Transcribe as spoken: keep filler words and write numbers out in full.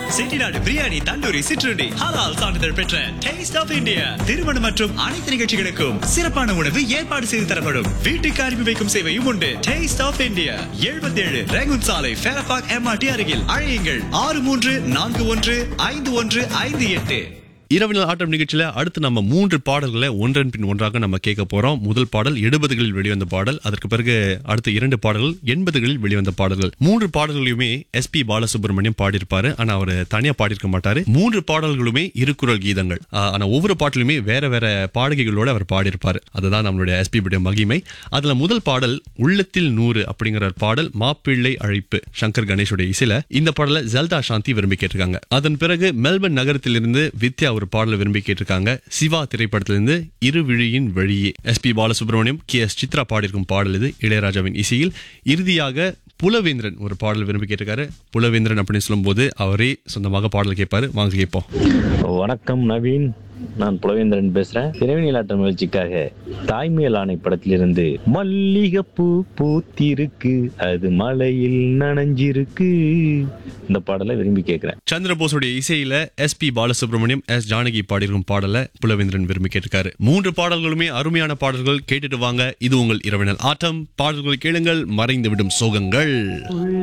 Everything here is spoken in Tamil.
செட்டிநாடு பிரியாணி, தந்தூரி, சிற்றுண்டி, ஹலால் சான்றிதழ் பெற்ற டேஸ்ட் ஆஃப் இந்தியா. திருமணம் மற்றும் அனைத்து நிகழ்ச்சிகளுக்கும் சிறப்பான உணவு ஏற்பாடு செய்து தரப்படும். வீட்டுக்கு அனுப்பி வைக்கும் சேவையும் உண்டு. டேஸ்ட் ஆஃப் இந்தியா, எழுபத்தி ஏழு ரேகுன் சாலை, ஃபேரபாக் எம்ஆர்டி அருகில். அழையுங்கள் ஆறு மூன்று நான்கு ஒன்று ஐந்து ஒன்று ஐந்து எட்டு. இரவினல் ஆட்டம் நிகழ்ச்சியில அடுத்து நம்ம மூன்று பாடல்களை ஒன்றன் பின் ஒன்றாக நம்ம கேட்க போறோம். முதல் பாடல் எழுபதுகளில் வெளிவந்த பாடல். அதற்கு பிறகு அடுத்த இரண்டு பாடல்கள் எண்பதுகளில் வெளிவந்த பாடல்கள். மூன்று பாடல்களையுமே எஸ் பி பாலசுப்ரமணியம் பாடியிருப்பாரு. ஆனா அவர் தனியா பாடியிருக்க மாட்டாரு. மூன்று பாடல்களுமே இருக்குறள் கீதங்கள். ஆனா ஒவ்வொரு பாட்டிலுமே வேற வேற பாடகைகளோட அவர் பாடியிருப்பாரு. அதுதான் நம்மளுடைய எஸ் பி மகிமை. அதுல முதல் பாடல் உள்ளத்தில் நூறு அப்படிங்கிற பாடல். மாப்பிள்ளை அழைப்பு, சங்கர் கணேஷுடைய இசையில இந்த பாடலை ஜல்தா சாந்தி விரும்பி கேட்டிருக்காங்க. அதன் பிறகு மெல்பர்ன் நகரத்திலிருந்து வித்யா ஒரு பாடலை விரும்பி கேட்டிருக்காங்க. சிவா திரைப்படத்திலிருந்து இரு விழியின் வழியே. S B Balasubramaniam, K S Chitra பாடியிருக்கும் பாடல் இது, இளையராஜாவின் இசையில். இறுதியாக புலவேந்திரன் ஒரு பாடல் விரும்பி கேட்டிருக்காரு. புலவேந்திரன் அப்படின்னு சொல்லும் போது அவரே சொந்தமாக பாடல் கேட்பாரு. வாங்க கேட்போம். வணக்கம் நவீன், நான் புலவேந்திரன் பேசுறேன். இரவினிலாட்டம் நிகழ்ச்சிக்காக தாய்மேல் ஆணை படத்திலிருந்து மல்லிகைப்பூ பூத்திருக்கு அது மலையில் நனைஞ்சிருக்கு இந்த பாடலை விரும்பி கேட்கிறேன். சந்திரபோஸுடைய இசையில S B Balasubramaniam, S Janaki பாடியிருக்கும் பாடலை புலவேந்திரன் விரும்பி கேட்டிருக்காரு. மூன்று பாடல்களுமே அருமையான பாடல்கள். கேட்டுட்டு வாங்க. இது உங்கள் இரவினல் ஆட்டம். பாடல்கள் கேளுங்கள், மறைந்து விடும் சோகங்கள்.